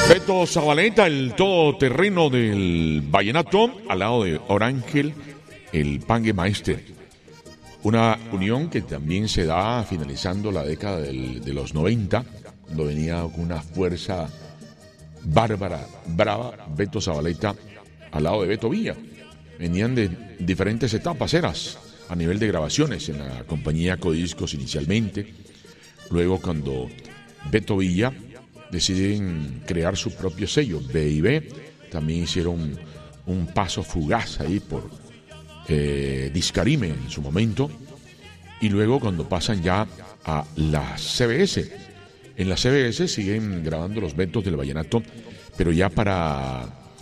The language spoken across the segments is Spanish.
Beto Zabaleta, el todoterreno del vallenato, al lado de Orángel, el Pangue Maestre. Una unión que también se da finalizando la década de los 90, cuando venía con una fuerza bárbara, brava, Beto Zabaleta al lado de Beto Villa. Venían de diferentes etapas, eras, a nivel de grabaciones, en la compañía Codiscos inicialmente. Luego, cuando Beto Villa deciden crear su propio sello, B&B, también hicieron un paso fugaz ahí por Discarime en su momento. Y luego, cuando pasan ya a la CBS, en la CBS siguen grabando los Betos del vallenato, pero ya para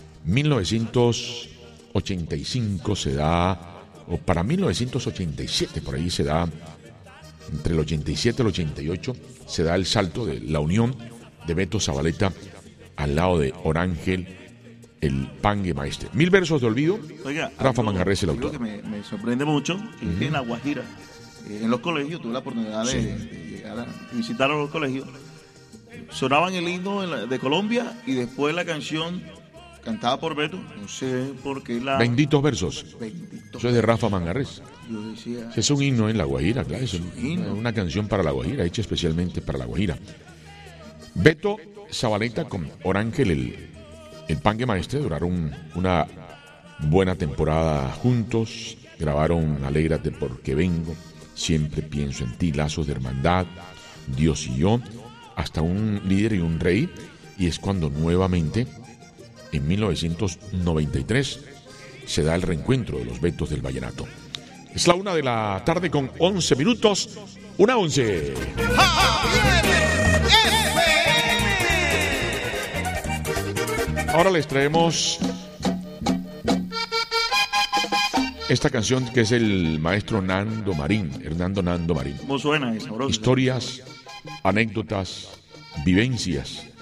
1985 se da, o para 1987 por ahí se da, entre el 87 y el 88 se da el salto de la unión de Beto Zabaleta al lado de Orángel, el Pangue Maestre. 1000 versos de olvido. Oiga, Rafa Manjarrés, el autor. Lo que me sorprende mucho es que en La Guajira, en los colegios, tuve la oportunidad de llegar a visitar a los colegios, sonaban el himno de Colombia y después la canción cantada por Beto, no sé por qué la... Benditos versos. Eso es de Rafa Manjarrés. Yo decía... Es un himno en La Guajira, claro. Es himno. Una canción para La Guajira, hecha especialmente para La Guajira. Beto Zabaleta con Orángel, el Pangue Maestre, duraron una buena temporada juntos. Grabaron Alégrate porque vengo, Siempre pienso en ti, Lazos de hermandad, Dios y yo, hasta Un líder y un rey. Y es cuando nuevamente, en 1993, se da el reencuentro de los Betos del vallenato. Es la 1 de la tarde con 11 minutos, 1:11. Ahora les traemos esta canción que es el maestro Hernando Nando Marín. ¿Cómo suena esa? Historias, anécdotas, vivencias